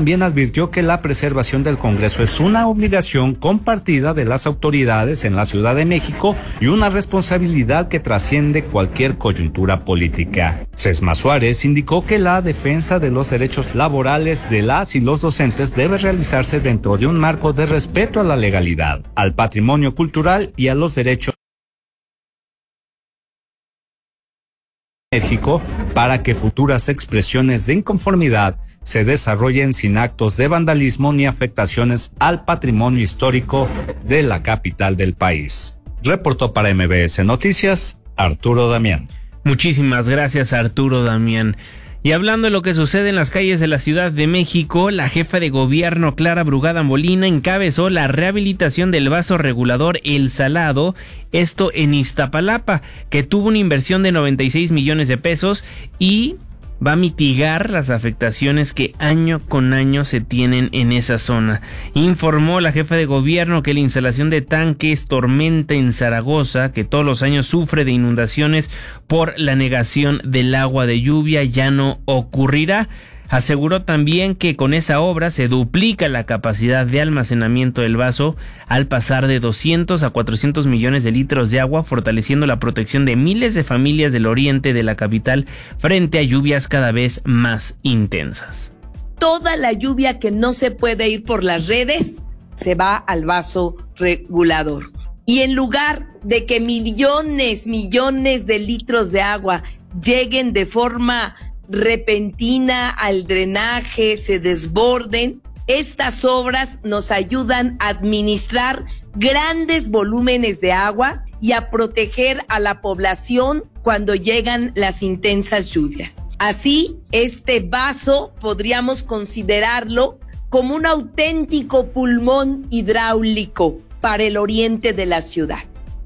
también advirtió que la preservación del Congreso es una obligación compartida de las autoridades en la Ciudad de México y una responsabilidad que trasciende cualquier coyuntura política. Sesma Suárez indicó que la defensa de los derechos laborales de las y los docentes debe realizarse dentro de un marco de respeto a la legalidad, al patrimonio cultural y a los derechos México para que futuras expresiones de inconformidad se desarrollen sin actos de vandalismo ni afectaciones al patrimonio histórico de la capital del país. Reportó para MBS Noticias, Arturo Damián. Muchísimas gracias, Arturo Damián. Y hablando de lo que sucede en las calles de la Ciudad de México, la jefa de gobierno Clara Brugada Molina encabezó la rehabilitación del vaso regulador El Salado, esto en Iztapalapa, que tuvo una inversión de 96 millones de pesos y va a mitigar las afectaciones que año con año se tienen en esa zona. Informó la jefa de gobierno que la instalación de tanques Tormenta en Zaragoza, que todos los años sufre de inundaciones por la negación del agua de lluvia, ya no ocurrirá. Aseguró también que con esa obra se duplica la capacidad de almacenamiento del vaso al pasar de 200 a 400 millones de litros de agua, fortaleciendo la protección de miles de familias del oriente de la capital frente a lluvias cada vez más intensas. Toda la lluvia que no se puede ir por las redes se va al vaso regulador. Y en lugar de que millones de litros de agua lleguen de forma repentina al drenaje, se desborden, estas obras nos ayudan a administrar grandes volúmenes de agua y a proteger a la población cuando llegan las intensas lluvias. Así, este vaso podríamos considerarlo como un auténtico pulmón hidráulico para el oriente de la ciudad.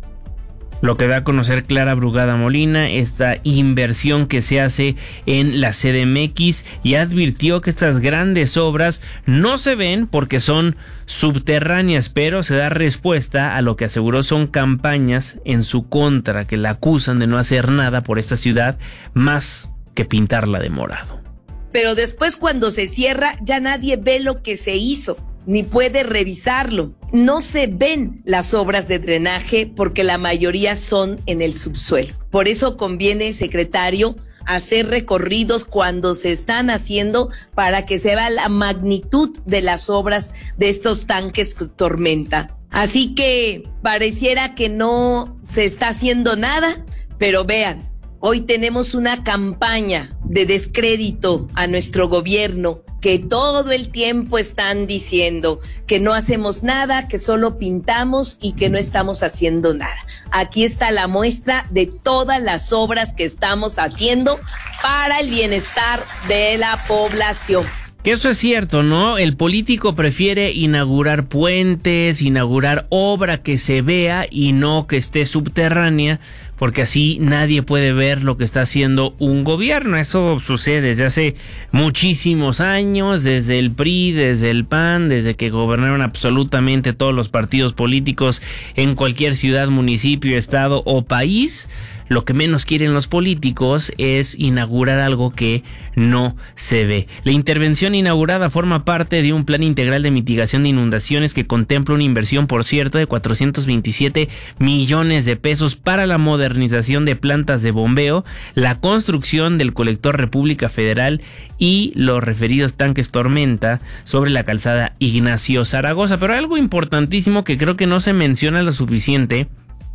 Lo que da a conocer Clara Brugada Molina, esta inversión que se hace en la CDMX, y advirtió que estas grandes obras no se ven porque son subterráneas, pero se da respuesta a lo que aseguró son campañas en su contra, que la acusan de no hacer nada por esta ciudad más que pintarla de morado. Pero después, cuando se cierra, ya nadie ve lo que se hizo, ni puede revisarlo. No se ven las obras de drenaje porque la mayoría son en el subsuelo. Por eso conviene, secretario, hacer recorridos cuando se están haciendo para que se vea la magnitud de las obras de estos tanques Tormenta. Así que pareciera que no se está haciendo nada, pero vean, hoy tenemos una campaña de descrédito a nuestro gobierno, que todo el tiempo están diciendo que no hacemos nada, que solo pintamos y que no estamos haciendo nada. Aquí está la muestra de todas las obras que estamos haciendo para el bienestar de la población. Que eso es cierto, ¿no? El político prefiere inaugurar puentes, inaugurar obra que se vea y no que esté subterránea, porque así nadie puede ver lo que está haciendo un gobierno. Eso sucede desde hace muchísimos años, desde el PRI, desde el PAN, desde que gobernaron absolutamente todos los partidos políticos en cualquier ciudad, municipio, estado o país. Lo que menos quieren los políticos es inaugurar algo que no se ve. La intervención inaugurada forma parte de un plan integral de mitigación de inundaciones que contempla una inversión, por cierto, de 427 millones de pesos para la modernización de plantas de bombeo, la construcción del colector República Federal y los referidos tanques Tormenta sobre la calzada Ignacio Zaragoza. Pero algo importantísimo que creo que no se menciona lo suficiente,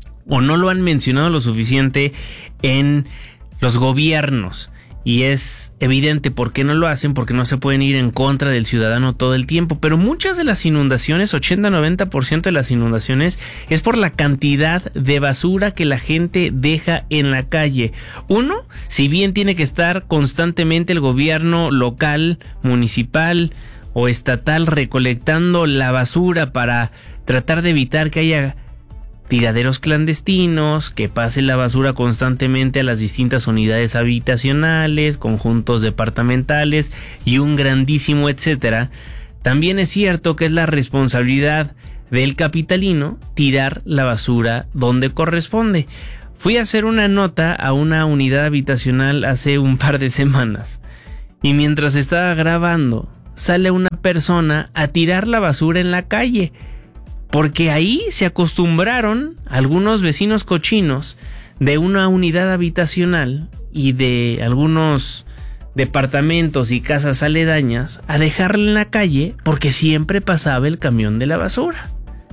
o no lo han mencionado lo suficiente en los gobiernos, y es evidente por qué no lo hacen, porque no se pueden ir en contra del ciudadano todo el tiempo, pero muchas de las inundaciones, 80-90% de las inundaciones, es por la cantidad de basura que la gente deja en la calle. Uno, si bien tiene que estar constantemente el gobierno local, municipal o estatal recolectando la basura para tratar de evitar que haya tiraderos clandestinos, que pase la basura constantemente a las distintas unidades habitacionales, conjuntos departamentales y un grandísimo etcétera. También es cierto que es la responsabilidad del capitalino tirar la basura donde corresponde. Fui a hacer una nota a una unidad habitacional hace un par de semanas y mientras estaba grabando sale una persona a tirar la basura en la calle, porque ahí se acostumbraron algunos vecinos cochinos de una unidad habitacional y de algunos departamentos y casas aledañas a dejarla en la calle porque siempre pasaba el camión de la basura.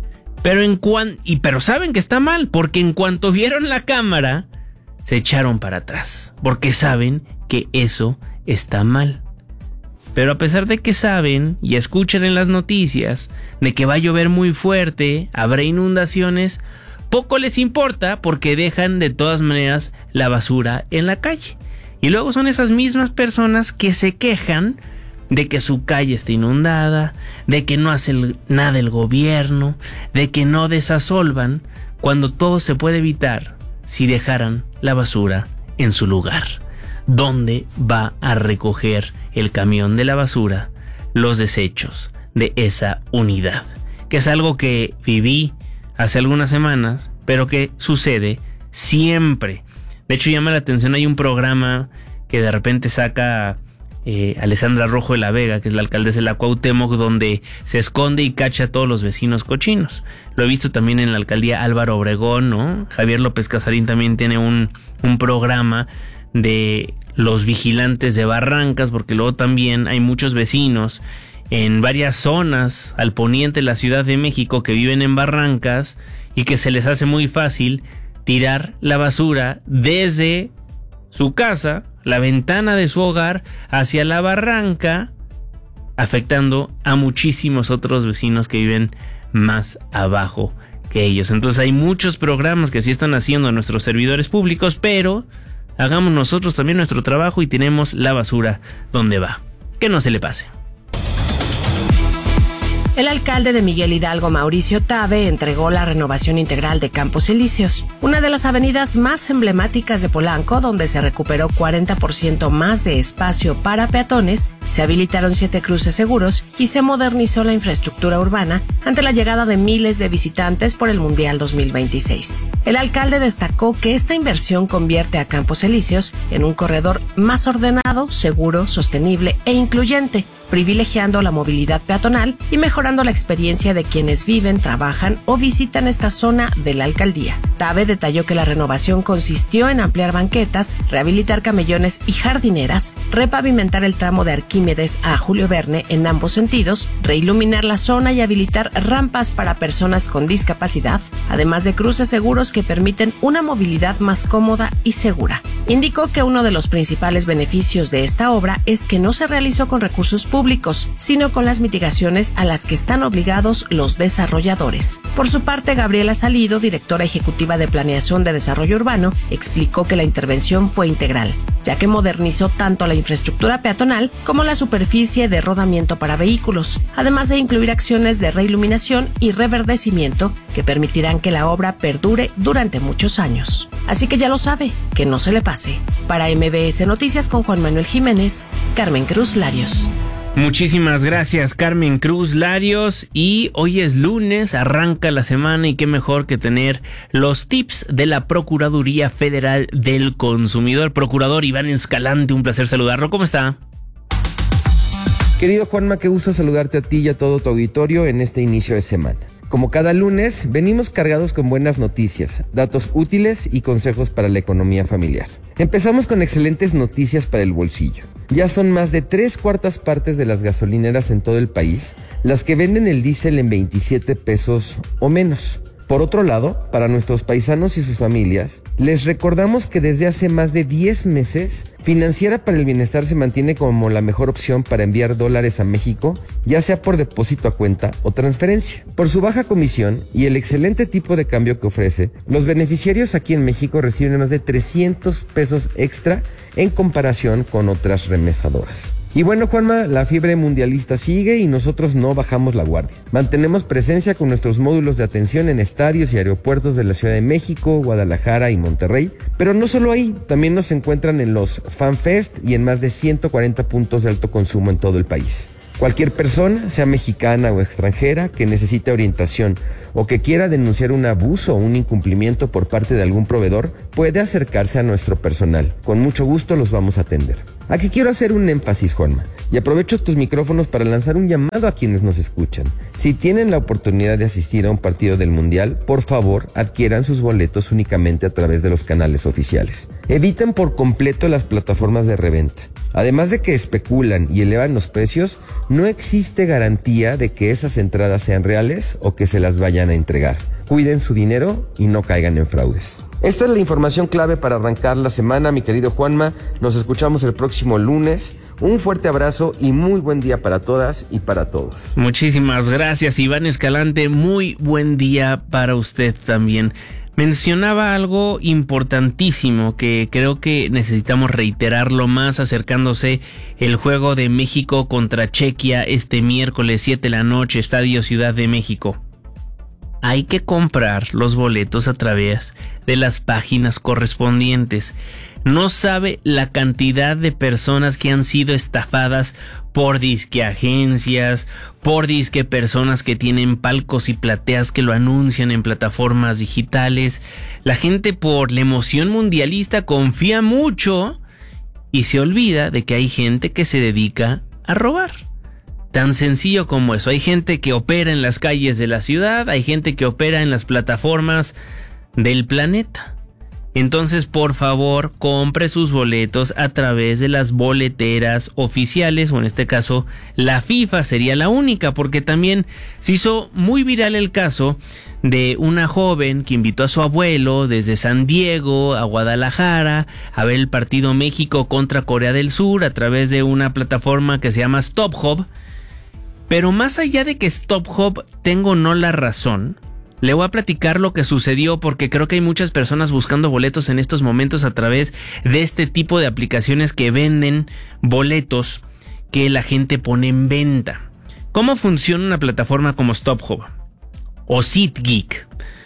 Pero saben que está mal, porque en cuanto vieron la cámara se echaron para atrás, porque saben que eso está mal. Pero a pesar de que saben y escuchan en las noticias de que va a llover muy fuerte, habrá inundaciones, poco les importa porque dejan de todas maneras la basura en la calle. Y luego son esas mismas personas que se quejan de que su calle está inundada, de que no hace nada el gobierno, de que no desasolvan, cuando todo se puede evitar si dejaran la basura en su lugar. ¿Dónde va a recoger el camión de la basura los desechos de esa unidad? Que es algo que viví hace algunas semanas, pero que sucede siempre. De hecho, llama la atención, hay un programa que de repente saca Alessandra Rojo de la Vega, que es la alcaldesa de la Cuauhtémoc, donde se esconde y cacha a todos los vecinos cochinos. Lo he visto también en la alcaldía Álvaro Obregón, ¿no? Javier López Casarín también tiene un programa de los vigilantes de barrancas, porque luego también hay muchos vecinos en varias zonas al poniente de la Ciudad de México que viven en barrancas y que se les hace muy fácil tirar la basura desde su casa, la ventana de su hogar, hacia la barranca, afectando a muchísimos otros vecinos que viven más abajo que ellos. Entonces hay muchos programas que así están haciendo nuestros servidores públicos, pero hagamos nosotros también nuestro trabajo y tenemos la basura donde va. Que no se le pase. El alcalde de Miguel Hidalgo, Mauricio Tabe, entregó la renovación integral de Campos Elíseos, una de las avenidas más emblemáticas de Polanco, donde se recuperó 40% más de espacio para peatones, se habilitaron 7 cruces seguros y se modernizó la infraestructura urbana ante la llegada de miles de visitantes por el Mundial 2026. El alcalde destacó que esta inversión convierte a Campos Elíseos en un corredor más ordenado, seguro, sostenible e incluyente, privilegiando la movilidad peatonal y mejorando la experiencia de quienes viven, trabajan o visitan esta zona de la alcaldía. Tabe detalló que la renovación consistió en ampliar banquetas, rehabilitar camellones y jardineras, repavimentar el tramo de Arquímedes a Julio Verne en ambos sentidos, reiluminar la zona y habilitar rampas para personas con discapacidad, además de cruces seguros que permiten una movilidad más cómoda y segura. Indicó que uno de los principales beneficios de esta obra es que no se realizó con recursos públicos, sino con las mitigaciones a las que están obligados los desarrolladores. Por su parte, Gabriela Salido, directora ejecutiva de Planeación de Desarrollo Urbano, explicó que la intervención fue integral, ya que modernizó tanto la infraestructura peatonal como la superficie de rodamiento para vehículos, además de incluir acciones de reiluminación y reverdecimiento que permitirán que la obra perdure durante muchos años. Así que ya lo sabe, que no se le pase. Para MBS Noticias con Juan Manuel Jiménez, Carmen Cruz Larios. Muchísimas gracias, Carmen Cruz Larios. Y hoy es lunes, arranca la semana y qué mejor que tener los tips de la Procuraduría Federal del Consumidor. Procurador Iván Escalante, un placer saludarlo. ¿Cómo está? Querido Juanma, qué gusto saludarte a ti y a todo tu auditorio en este inicio de semana. Como cada lunes, venimos cargados con buenas noticias, datos útiles y consejos para la economía familiar. Empezamos con excelentes noticias para el bolsillo. Ya son más de 3/4 partes de las gasolineras en todo el país las que venden el diésel en 27 pesos o menos. Por otro lado, para nuestros paisanos y sus familias, les recordamos que desde hace más de 10 meses, Financiera para el Bienestar se mantiene como la mejor opción para enviar dólares a México, ya sea por depósito a cuenta o transferencia. Por su baja comisión y el excelente tipo de cambio que ofrece, los beneficiarios aquí en México reciben más de 300 pesos extra en comparación con otras remesadoras. Y bueno, Juanma, la fiebre mundialista sigue y nosotros no bajamos la guardia. Mantenemos presencia con nuestros módulos de atención en estadios y aeropuertos de la Ciudad de México, Guadalajara y Monterrey. Pero no solo ahí, también nos encuentran en los FanFest y en más de 140 puntos de alto consumo en todo el país. Cualquier persona, sea mexicana o extranjera, que necesite orientación o que quiera denunciar un abuso o un incumplimiento por parte de algún proveedor, puede acercarse a nuestro personal. Con mucho gusto los vamos a atender. Aquí quiero hacer un énfasis, Juanma, y aprovecho tus micrófonos para lanzar un llamado a quienes nos escuchan. Si tienen la oportunidad de asistir a un partido del Mundial, por favor, adquieran sus boletos únicamente a través de los canales oficiales. Eviten por completo las plataformas de reventa. Además de que especulan y elevan los precios, no existe garantía de que esas entradas sean reales o que se las vayan a entregar. Cuiden su dinero y no caigan en fraudes. Esta es la información clave para arrancar la semana, mi querido Juanma. Nos escuchamos el próximo lunes. Un fuerte abrazo y muy buen día para todas y para todos. Muchísimas gracias, Iván Escalante. Muy buen día para usted también. Mencionaba algo importantísimo que creo que necesitamos reiterarlo más acercándose el juego de México contra Chequia este miércoles 7 de la noche, Estadio Ciudad de México. Hay que comprar los boletos a través de las páginas correspondientes. No sabe la cantidad de personas que han sido estafadas por disque agencias, por disque personas que tienen palcos y plateas que lo anuncian en plataformas digitales. La gente, por la emoción mundialista, confía mucho y se olvida de que hay gente que se dedica a robar. Tan sencillo como eso. Hay gente que opera en las calles de la ciudad, hay gente que opera en las plataformas del planeta. Entonces, por favor, compre sus boletos a través de las boleteras oficiales, o en este caso, la FIFA sería la única, porque también se hizo muy viral el caso de una joven que invitó a su abuelo desde San Diego a Guadalajara a ver el partido México contra Corea del Sur a través de una plataforma que se llama StubHub. Pero más allá de que StubHub tenga o no la razón, le voy a platicar lo que sucedió porque creo que hay muchas personas buscando boletos en estos momentos a través de este tipo de aplicaciones que venden boletos que la gente pone en venta. ¿Cómo funciona una plataforma como StubHub o SeatGeek?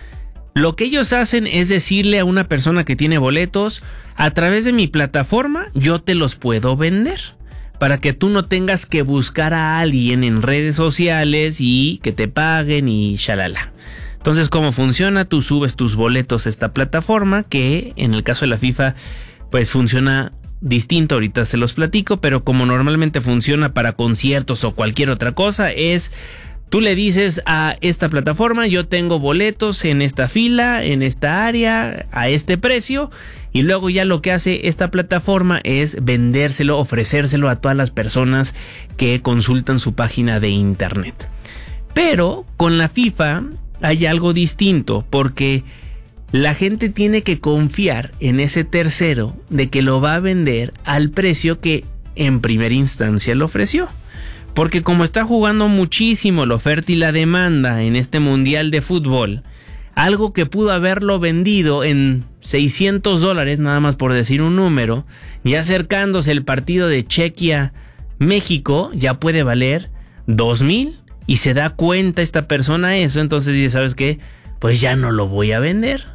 Lo que ellos hacen es decirle a una persona que tiene boletos, a través de mi plataforma yo te los puedo vender, para que tú no tengas que buscar a alguien en redes sociales y que te paguen y shalala. Entonces, ¿cómo funciona? Tú subes tus boletos a esta plataforma que en el caso de la FIFA pues funciona distinto, ahorita se los platico, pero como normalmente funciona para conciertos o cualquier otra cosa es: tú le dices a esta plataforma, yo tengo boletos en esta fila, en esta área, a este precio, y luego ya lo que hace esta plataforma es vendérselo, ofrecérselo a todas las personas que consultan su página de internet. Pero con la FIFA hay algo distinto, porque la gente tiene que confiar en ese tercero de que lo va a vender al precio que en primera instancia le ofreció. Porque como está jugando muchísimo la oferta y la demanda en este mundial de fútbol, algo que pudo haberlo vendido en $600, nada más por decir un número, ya acercándose el partido de Chequia-México, ya puede valer $2,000. Y se da cuenta esta persona eso, entonces dice, ¿sabes qué? Pues ya no lo voy a vender.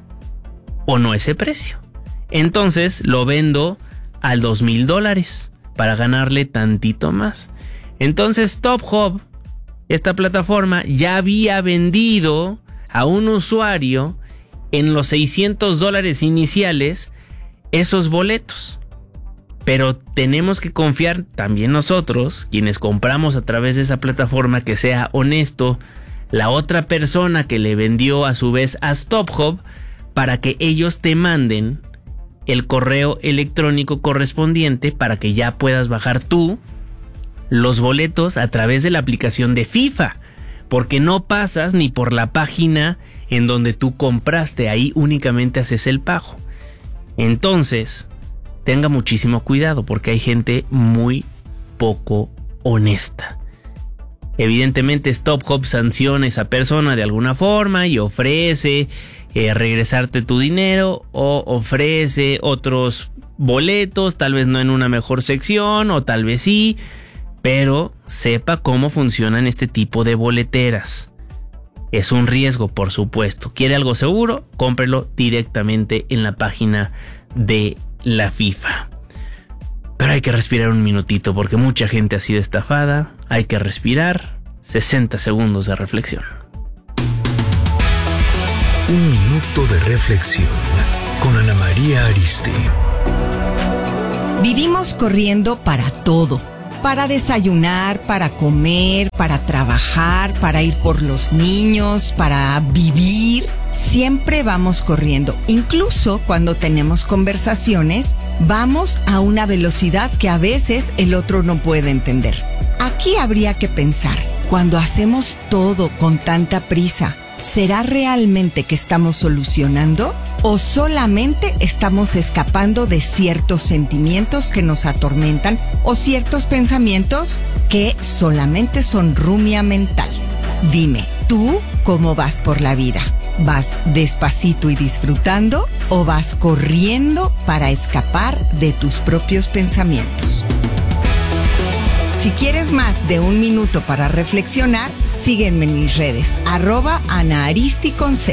O no ese precio. Entonces lo vendo al $2,000 para ganarle tantito más. Entonces StubHub, esta plataforma, ya había vendido a un usuario en los $600 iniciales esos boletos. Pero tenemos que confiar también nosotros, quienes compramos a través de esa plataforma, que sea honesto la otra persona que le vendió a su vez a StubHub, para que ellos te manden el correo electrónico correspondiente para que ya puedas bajar tú los boletos a través de la aplicación de FIFA, porque no pasas ni por la página en donde tú compraste, ahí únicamente haces el pago. Entonces, tenga muchísimo cuidado porque hay gente muy poco honesta. Evidentemente StubHub sanciona a esa persona de alguna forma y ofrece regresarte tu dinero o ofrece otros boletos, tal vez no en una mejor sección o tal vez sí, pero sepa cómo funcionan este tipo de boleteras. Es un riesgo, por supuesto. ¿Quiere algo seguro? Cómprelo directamente en la página de la FIFA. Pero hay que respirar un minutito porque mucha gente ha sido estafada. Hay que respirar 60 segundos de reflexión. Un minuto de reflexión con Ana María Arispe. Vivimos corriendo para todo. Para desayunar, para comer, para trabajar, para ir por los niños, para vivir. Siempre vamos corriendo. Incluso cuando tenemos conversaciones, vamos a una velocidad que a veces el otro no puede entender. Aquí habría que pensar, cuando hacemos todo con tanta prisa, ¿será realmente que estamos solucionando? ¿O solamente estamos escapando de ciertos sentimientos que nos atormentan o ciertos pensamientos que solamente son rumia mental? Dime, ¿tú cómo vas por la vida? ¿Vas despacito y disfrutando o vas corriendo para escapar de tus propios pensamientos? Si quieres más de un minuto para reflexionar, sígueme en mis redes, @AnaAristi_Z.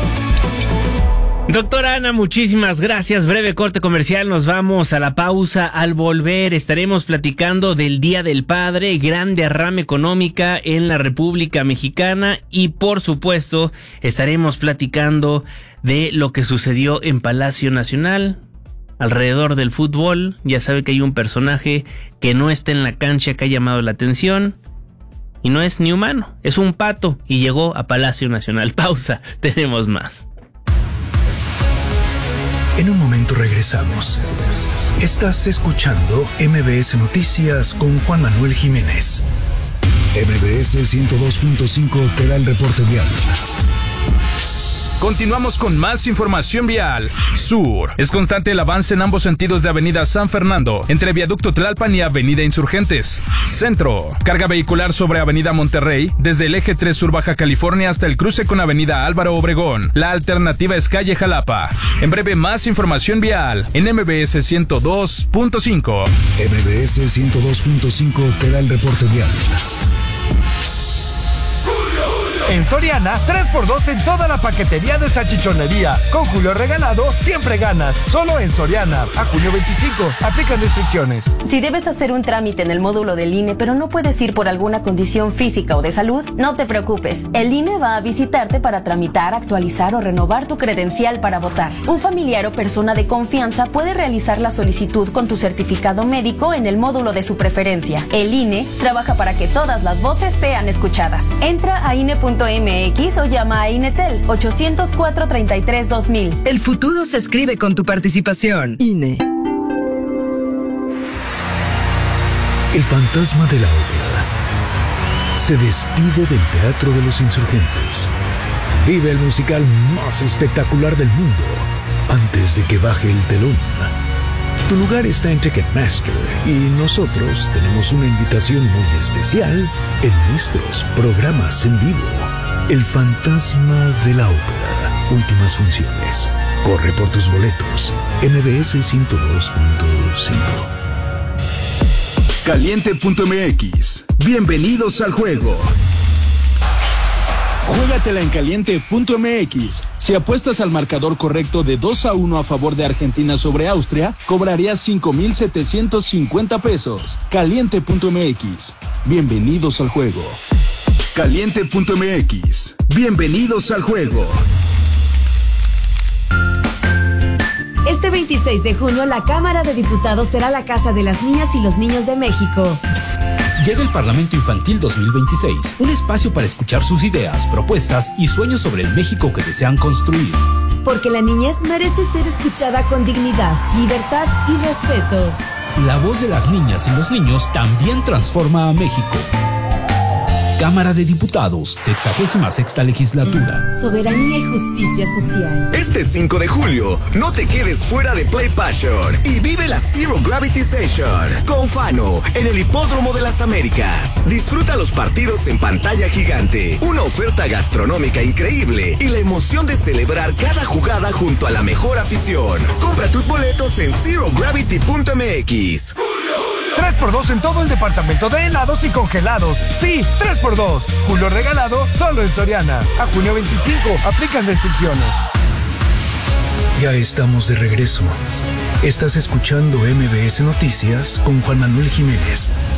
Doctora Ana, muchísimas gracias. Breve corte comercial, nos vamos a la pausa. Al volver estaremos platicando del Día del Padre, gran derrama económica en la República Mexicana y por supuesto estaremos platicando de lo que sucedió en Palacio Nacional, alrededor del fútbol. Ya sabe que hay un personaje que no está en la cancha que ha llamado la atención y no es ni humano, es un pato y llegó a Palacio Nacional. Pausa, tenemos más. En un momento regresamos. Estás escuchando MBS Noticias con Juan Manuel Jiménez. MBS 102.5 te da el reporte vial. Continuamos con más información vial. Sur. Es constante el avance en ambos sentidos de Avenida San Fernando, entre Viaducto Tlalpan y Avenida Insurgentes. Centro. Carga vehicular sobre Avenida Monterrey, desde el eje 3 Sur Baja California hasta el cruce con Avenida Álvaro Obregón. La alternativa es calle Jalapa. En breve, más información vial en MBS 102.5. MBS 102.5 te da el reporte vial. En Soriana, 3x2 en toda la paquetería de salchichonería. Con Julio Regalado, siempre ganas. Solo en Soriana. A junio 25. Aplican restricciones. Si debes hacer un trámite en el módulo del INE, pero no puedes ir por alguna condición física o de salud, no te preocupes. El INE va a visitarte para tramitar, actualizar o renovar tu credencial para votar. Un familiar o persona de confianza puede realizar la solicitud con tu certificado médico en el módulo de su preferencia. El INE trabaja para que todas las voces sean escuchadas. Entra a INE.mx o llama a INETEL 804-33-2000. El futuro se escribe con tu participación. INE. El fantasma de la ópera se despide del Teatro de los Insurgentes. Vive el musical más espectacular del mundo antes de que baje el telón. Tu lugar está en Ticketmaster y nosotros tenemos una invitación muy especial en nuestros programas en vivo. El fantasma de la ópera. Últimas funciones. Corre por tus boletos. MBS 102.5. Caliente.mx. Bienvenidos al juego. Juégatela en Caliente.mx. Si apuestas al marcador correcto de 2-1 a favor de Argentina sobre Austria, cobrarías 5,750 pesos. Caliente.mx. Bienvenidos al juego. Caliente.mx. Bienvenidos al juego. Este 26 de junio, la Cámara de Diputados será la casa de las niñas y los niños de México. Llega el Parlamento Infantil 2026, un espacio para escuchar sus ideas, propuestas y sueños sobre el México que desean construir. Porque la niñez merece ser escuchada con dignidad, libertad y respeto. La voz de las niñas y los niños también transforma a México. Cámara de Diputados, 66ª Legislatura. Soberanía y justicia social. Este 5 de julio, no te quedes fuera de Play Passion y vive la Zero Gravity Session con Fano en el Hipódromo de las Américas. Disfruta los partidos en pantalla gigante, una oferta gastronómica increíble y la emoción de celebrar cada jugada junto a la mejor afición. Compra tus boletos en ZeroGravity.mx. 3x2 en todo el departamento de helados y congelados. Sí, 3x2. Julio Regalado, solo en Soriana. A junio 25, aplican restricciones. Ya estamos de regreso. Estás escuchando MBS Noticias con Juan Manuel Jiménez.